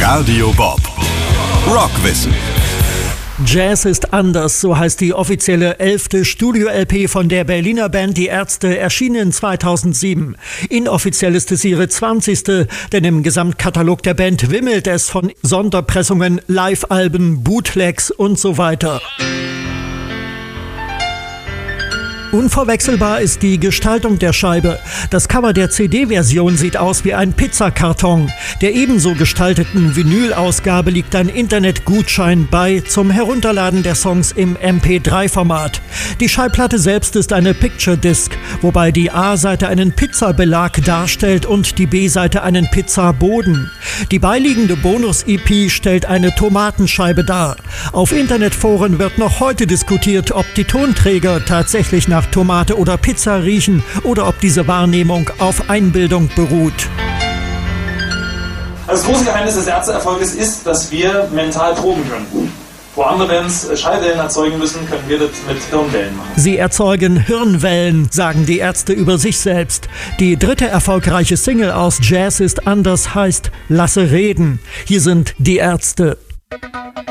Radio Bob. Rockwissen. Jazz ist anders, so heißt die offizielle 11. Studio-LP von der Berliner Band Die Ärzte, erschienen 2007. Inoffiziell ist es ihre 20., denn im Gesamtkatalog der Band wimmelt es von Sonderpressungen, Live-Alben, Bootlegs und so weiter. Unverwechselbar ist die Gestaltung der Scheibe. Das Cover der CD-Version sieht aus wie ein Pizzakarton. Der ebenso gestalteten Vinyl-Ausgabe liegt ein Internetgutschein bei zum Herunterladen der Songs im MP3-Format. Die Schallplatte selbst ist eine Picture Disc, wobei die A-Seite einen Pizzabelag darstellt und die B-Seite einen Pizzaboden. Die beiliegende Bonus-EP stellt eine Tomatenscheibe dar. Auf Internetforen wird noch heute diskutiert, ob die Tonträger tatsächlich nach Tomate oder Pizza riechen oder ob diese Wahrnehmung auf Einbildung beruht. Das große Geheimnis des Ärzteerfolges ist, dass wir mental proben können. Wo andere Bands Schallwellen erzeugen müssen, können wir das mit Hirnwellen machen. Sie erzeugen Hirnwellen, sagen die Ärzte über sich selbst. Die dritte erfolgreiche Single aus Jazz ist anders heißt Lasse reden. Hier sind die Ärzte.